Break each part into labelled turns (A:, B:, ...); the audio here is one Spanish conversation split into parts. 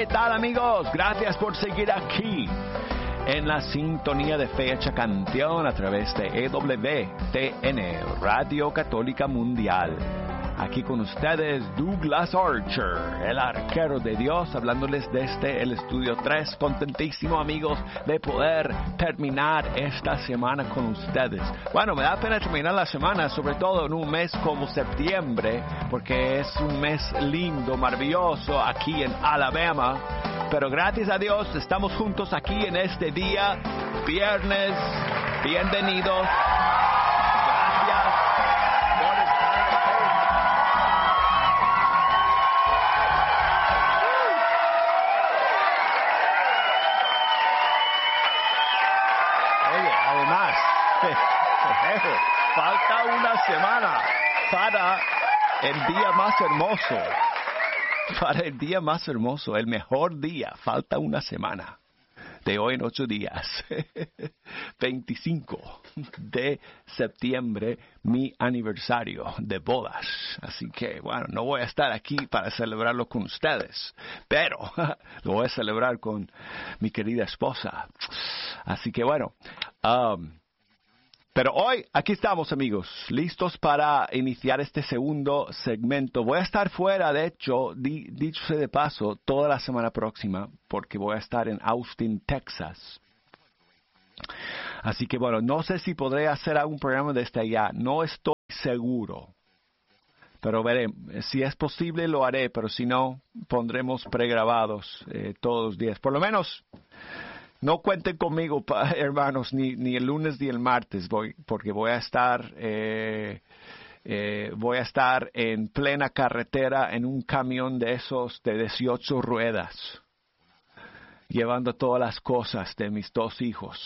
A: ¿Qué tal, amigos? Gracias por seguir aquí en la sintonía de Fecha Canción a través de EWTN, Radio Católica Mundial. Aquí con ustedes Douglas Archer, el arquero de Dios, hablándoles desde el Estudio 3. Contentísimo, amigos, de poder terminar esta semana con ustedes. Bueno, me da pena terminar la semana, sobre todo en un mes como septiembre, porque es un mes lindo, maravilloso aquí en Alabama. Pero gracias a Dios estamos juntos aquí en este día, viernes. Bienvenidos. Falta una semana para el día más hermoso. Para el día más hermoso, el mejor día. Falta una semana. De hoy en 8 días. 25 de septiembre, mi aniversario de bodas. Así que, bueno, no voy a estar aquí para celebrarlo con ustedes. Pero lo voy a celebrar con mi querida esposa. Así que, bueno. Pero hoy, aquí estamos, amigos, listos para iniciar este segundo segmento. Voy a estar fuera, de hecho, dicho sea de paso, toda la semana próxima, porque voy a estar en Austin, Texas. Así que, bueno, no sé si podré hacer algún programa desde allá. No estoy seguro. Pero veré, si es posible lo haré, pero si no, pondremos pregrabados todos los días. Por lo menos... No cuenten conmigo, hermanos, ni el lunes ni el martes, porque voy a estar en plena carretera en un camión de esos de 18 ruedas, llevando todas las cosas de mis 2 hijos.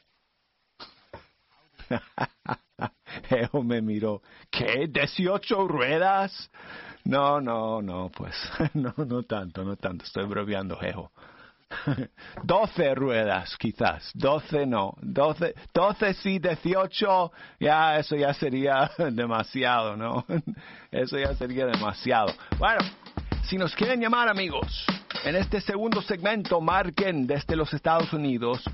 A: Jeho me miró. ¿Qué? ¿18 ruedas? No, pues, no tanto, estoy bromeando, Jeho. 12 ruedas, quizás. 12 no. 12 sí, 18, ya eso ya sería demasiado, ¿no? Eso ya sería demasiado. Bueno, si nos quieren llamar, amigos, en este segundo segmento, marquen desde los Estados Unidos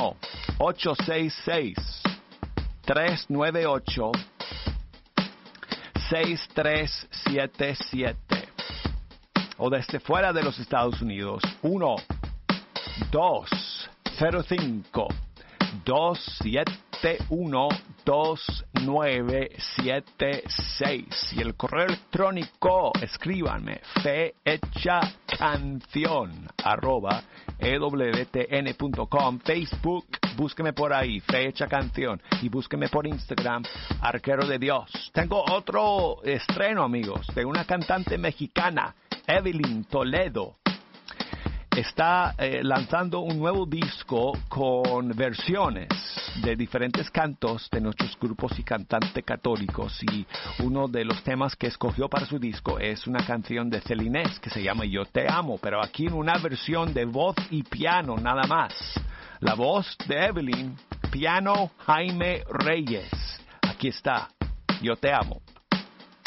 A: 1-866-398-6377. O desde fuera de los Estados Unidos, 205-271-2976. Y el correo electrónico, escríbanme, fehechacancion@ewtn.com. Facebook, búsqueme por ahí, Fecha Canción. Y búsqueme por Instagram, Arquero de Dios. Tengo otro estreno, amigos, de una cantante mexicana, Evelyn Toledo. Está lanzando un nuevo disco con versiones de diferentes cantos de nuestros grupos y cantantes católicos. Y uno de los temas que escogió para su disco es una canción de Celinés que se llama Yo Te Amo, pero aquí en una versión de voz y piano nada más. La voz de Evelyn, piano Jaime Reyes. Aquí está, Yo Te Amo.